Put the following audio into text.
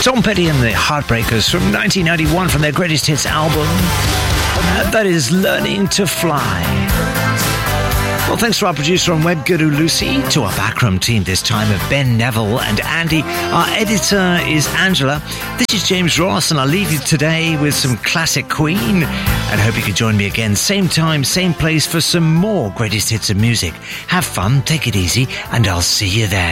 Tom Petty and the Heartbreakers from 1991 from their greatest hits album. That is Learning to Fly. Well, thanks to our producer on web, Guru Lucy, to our backroom team this time of Ben Neville and Andy. Our editor is Angela. This is James Ross, and I'll leave you today with some classic Queen. And hope you can join me again, same time, same place, for some more greatest hits of music. Have fun, take it easy, and I'll see you there.